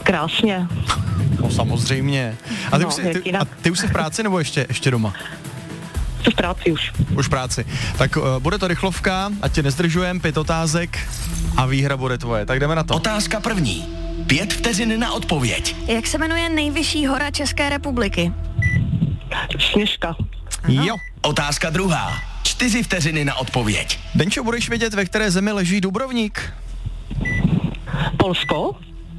Krásně. No samozřejmě. A ty už jsi v práci nebo ještě doma? Jsi v práci už. Už v práci. Tak bude to rychlovka, ať tě nezdržujem, 5 otázek a výhra bude tvoje. Tak jdeme na to. Otázka první. 5 vteřin na odpověď. Jak se jmenuje nejvyšší hora České republiky? Sněžka. Jo. Otázka druhá. 4 vteřiny na odpověď. Denčo, budeš vědět, ve které zemi leží Dubrovník? Polsko.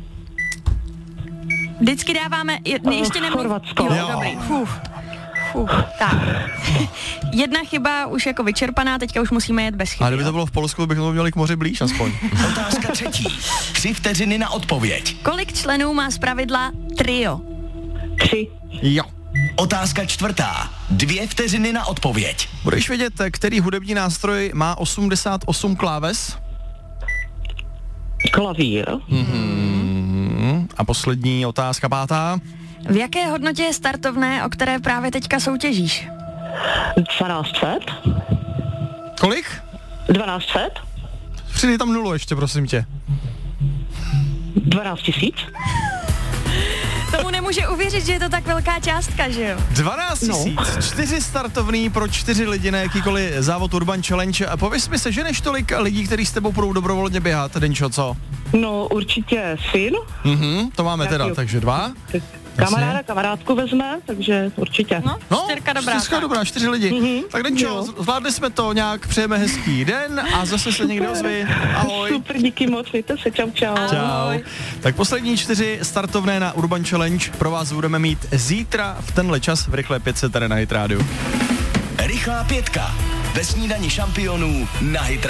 Vždycky dáváme, ještě nemluv. Chorvatsko. Jo, dobrý. Tak. Jedna chyba už jako vyčerpaná, teďka už musíme jet bez chyby. A kdyby to bylo v Polsku, bychom to měli k moři blíž aspoň. Otázka třetí. 3 vteřiny na odpověď. Kolik členů má zpravidla trio? 3. Jo. Otázka čtvrtá. 2 vteřiny na odpověď. Budeš vědět, který hudební nástroj má 88 kláves? Klavír. A poslední otázka, 5. V jaké hodnotě je startovné, o které právě teďka soutěžíš? 1200. Kolik? 1200. Přidej tam 0 ještě, prosím tě. 12 000. Tomu nemůže uvěřit, že je to tak velká částka, že jo? 12 000, 4 startovný pro 4 lidi na jakýkoliv závod Urban Challenge. A pověz mi, seženeš tolik lidí, kteří s tebou budou dobrovolně běhat, Denčo, co? No určitě syn. To máme teda, takže 2. Kamaráda, kamarádku vezme, takže určitě. No, 4 dobrá. 4 dobrá, 4 lidi. Tak Denčo, zvládli jsme to nějak, přejeme hezký den a zase se někde ozvi. Ahoj. Super, díky moc, mějte se, čau. Čau. Tak poslední 4 startovné na Urban Challenge pro vás budeme mít zítra v tenhle čas v Rychlé 500 tady na Hit Radio. Rychlá 5 ve snídani šampionů na Hit Radio.